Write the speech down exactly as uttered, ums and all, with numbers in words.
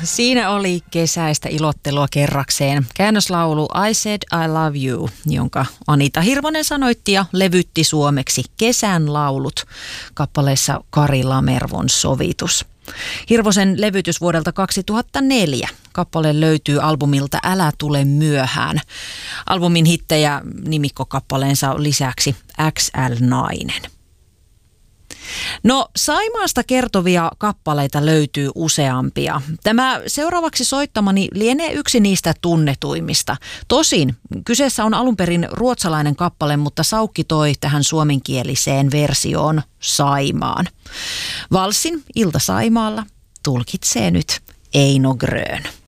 Siinä oli kesäistä ilottelua kerrakseen. Käännöslaulu I Said I Love You, jonka Anita Hirvonen sanoitti ja levytti suomeksi Kesän laulut kappaleessa Kari Lamervon sovitus. Hirvosen levytys vuodelta kaksituhattaneljä. Kappale löytyy albumilta Älä tule myöhään. Albumin hittejä nimikkokappaleensa lisäksi X L-nainen. No, Saimaasta kertovia kappaleita löytyy useampia. Tämä seuraavaksi soittamani lienee yksi niistä tunnetuimmista. Tosin kyseessä on alun perin ruotsalainen kappale, mutta Saukki toi tähän suomenkieliseen versioon Saimaan. Valssin Ilta Saimaalla tulkitsee nyt Eino Grön.